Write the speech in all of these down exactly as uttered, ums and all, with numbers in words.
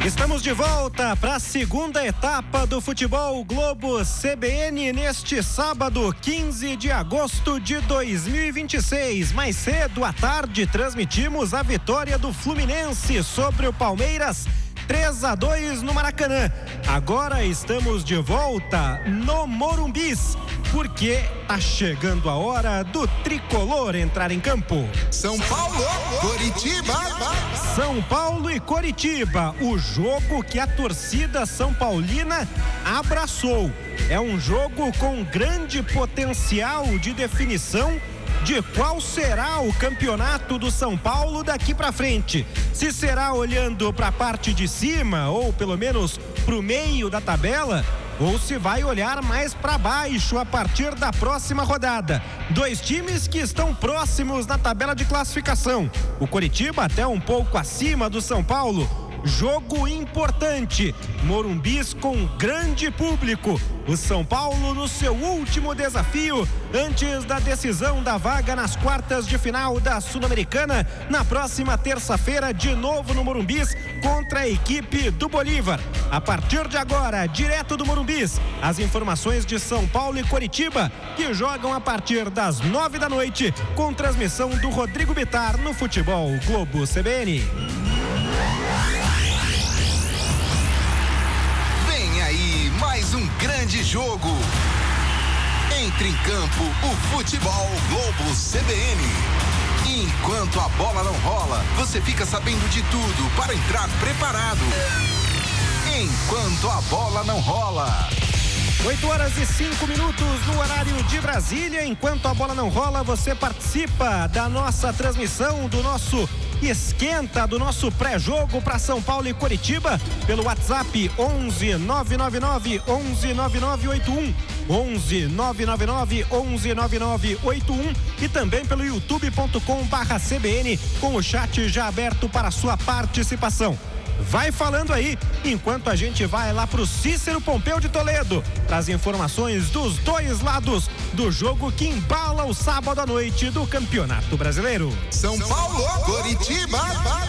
Estamos de volta para a segunda etapa do Futebol Globo C B N neste sábado, quinze de agosto de dois mil e vinte e seis. Mais cedo à tarde transmitimos a vitória do Fluminense sobre o Palmeiras, três a dois no Maracanã. Agora estamos de volta no Morumbis, porque tá chegando a hora do tricolor entrar em campo. São Paulo, Coritiba. São Paulo e Coritiba, o jogo que a torcida são paulina abraçou. É um jogo com grande potencial de definição de qual será o campeonato do São Paulo daqui para frente. Se será olhando para a parte de cima ou pelo menos para o meio da tabela, ou se vai olhar mais para baixo a partir da próxima rodada. Dois times que estão próximos na tabela de classificação. O Coritiba até um pouco acima do São Paulo. Jogo importante, Morumbis com grande público. O São Paulo no seu último desafio antes da decisão da vaga nas quartas de final da Sul-Americana na próxima terça-feira, de novo no Morumbis contra a equipe do Bolívar. A partir de agora, direto do Morumbis, as informações de São Paulo e Coritiba, que jogam a partir das nove da noite com transmissão do Rodrigo Bittar no Futebol Globo C B N. Mais um grande jogo. Entre em campo o Futebol Globo C B N. Enquanto a bola não rola, você fica sabendo de tudo para entrar preparado. Enquanto a bola não rola. oito horas e cinco minutos no horário de Brasília. Enquanto a bola não rola, você participa da nossa transmissão, do nosso esquenta, do nosso pré-jogo para São Paulo e Coritiba pelo WhatsApp onze nove nove nove onze nove nove oito um, onze nove nove nove onze nove nove oito um, e também pelo youtube ponto com barra C B N, com o chat já aberto para a sua participação. Vai falando aí, enquanto a gente vai lá pro Cícero Pompeu de Toledo, para as informações dos dois lados do jogo que embala o sábado à noite do Campeonato Brasileiro. São Paulo, Coritiba.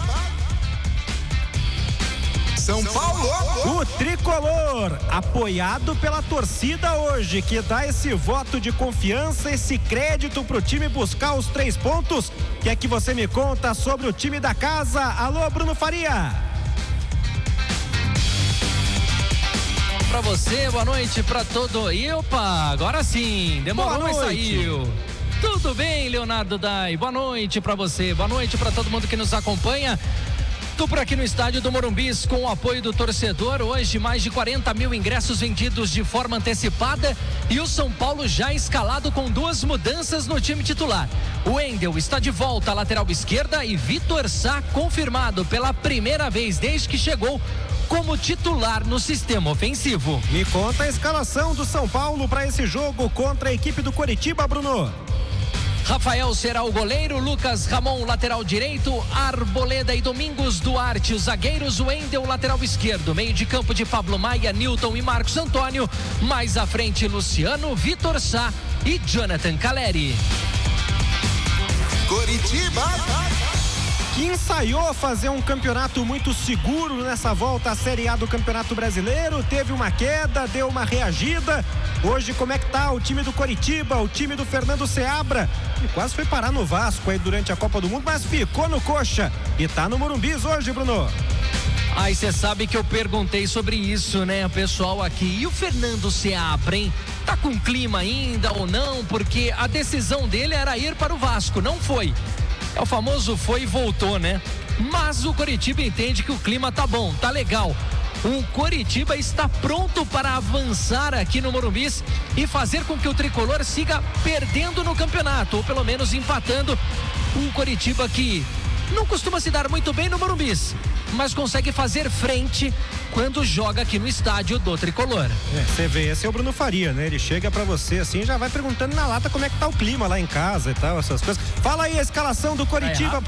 São Paulo. O tricolor, apoiado pela torcida hoje, que dá esse voto de confiança, esse crédito pro time buscar os três pontos. O que é que você me conta sobre o time da casa? Alô, Bruno Faria. Pra você, boa noite pra todo. E opa, agora sim, demorou, mas saiu. Tudo bem, Leonardo Dai? Boa noite pra você, boa noite pra todo mundo que nos acompanha. Tô por aqui no estádio do Morumbis com o apoio do torcedor. Hoje mais de quarenta mil ingressos vendidos de forma antecipada e o São Paulo já escalado com duas mudanças no time titular. O Wendel está de volta à lateral esquerda e Vitor Sá confirmado pela primeira vez desde que chegou como titular no sistema ofensivo. Me conta a escalação do São Paulo para esse jogo contra a equipe do Coritiba, Bruno. Rafael será o goleiro, Lucas Ramon lateral direito, Arboleda e Domingos Duarte os zagueiros, Wendel lateral esquerdo, meio de campo de Pablo Maia, Nilton e Marcos Antônio, mais à frente Luciano, Vitor Sá e Jonathan Caleri. Coritiba, que ensaiou fazer um campeonato muito seguro nessa volta à Série A do Campeonato Brasileiro, teve uma queda, deu uma reagida. Hoje como é que tá o time do Coritiba, o time do Fernando Seabra? E quase foi parar no Vasco aí durante a Copa do Mundo, mas ficou no coxa e tá no Morumbis hoje, Bruno. Aí você sabe que eu perguntei sobre isso, né, pessoal aqui. E o Fernando Seabra, hein? Tá com clima ainda ou não? Porque a decisão dele era ir para o Vasco, não foi. É o famoso foi e voltou, né? Mas o Coritiba entende que o clima tá bom, tá legal. O Coritiba está pronto para avançar aqui no Morumbis e fazer com que o tricolor siga perdendo no campeonato, ou pelo menos empatando. Um Coritiba que não costuma se dar muito bem no Morumbis, mas consegue fazer frente quando joga aqui no estádio do tricolor. É, você vê, esse é o Bruno Faria, né? Ele chega pra você assim, já vai perguntando na lata como é que tá o clima lá em casa e tal, essas coisas. Fala aí a escalação do Coritiba.